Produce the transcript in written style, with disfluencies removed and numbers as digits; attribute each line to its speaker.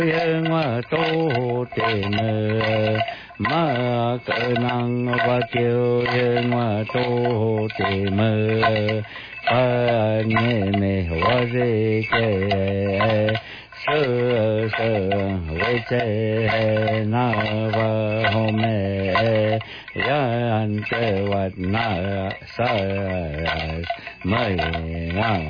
Speaker 1: yên hoa tô tề mơ ma cỡ năng và kêu yên hoa tô tề mơ pa nhẹ mê hoa dê kê sơ sơ với chế na va hô mê yan kê wat na sa mây